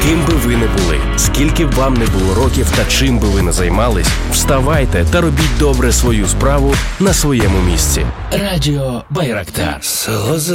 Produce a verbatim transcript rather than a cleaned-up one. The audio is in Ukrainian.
Ким би ви не були, скільки б вам не було років та чим би ви не займались, вставайте та робіть добре свою справу на своєму місці. Радіо Байрактар.